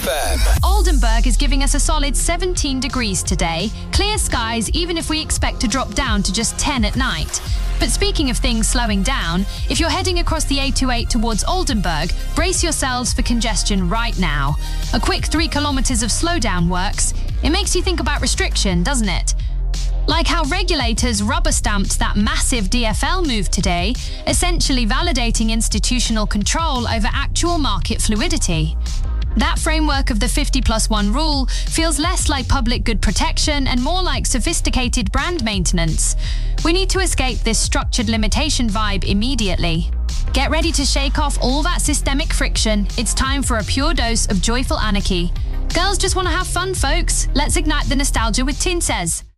Oldenburg is giving us a solid 17 degrees today. Clear skies, even if we expect to drop down to just 10 at night. But speaking of things slowing down, if you're heading across the A28 towards Oldenburg, brace yourselves for congestion right now. A quick 3 kilometers of slowdown works. It makes you think about restriction, doesn't it? Like how regulators rubber-stamped that massive DFL move today, essentially validating institutional control over actual market fluidity. That framework of the 50+1 rule feels less like public good protection and more like sophisticated brand maintenance. We need to escape this structured limitation vibe immediately. Get ready to shake off all that systemic friction. It's time for a pure dose of joyful anarchy. Girls just want to have fun, folks. Let's ignite the nostalgia with Tinses.